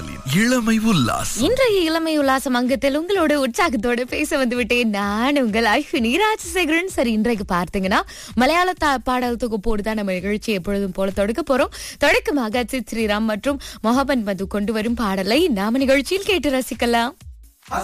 மின்னலின் இளமை உல்லாசம். இன்றைய இளமை உல்லாசம் அங்கத்தில் உங்களோட உற்சாகத்தோட பேச வந்து விட்டேன். நான் உங்கள் அஸ்வினி ராஜசேகரன். சரி, இன்றைக்கு பார்த்தீங்கன்னா மலையாள பாடல் தொகுப்போடு தான் நம்ம நிகழ்ச்சி எப்பொழுதும் போல தொடக்க போறோம். தொடக்கமாக சித் ஸ்ரீராம் மற்றும் மொஹபன் மது கொண்டு வரும் பாடலை நாம நிகழ்ச்சியில் கேட்டு ரசிக்கலாம்.